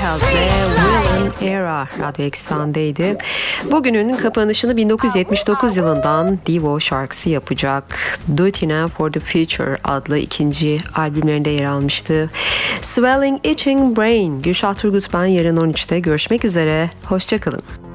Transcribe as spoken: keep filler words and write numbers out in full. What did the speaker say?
Child ve Villain Era Radyo Eksen'deydi. Bugünün kapanışını bin dokuz yüz yetmiş dokuz yılından Devo şarkısı yapacak. Do It Now for the Future adlı ikinci albümlerinde yer almıştı. Swelling Itching Brain. Gülşah Turgut ben, yarın on üçte görüşmek üzere. Hoşçakalın.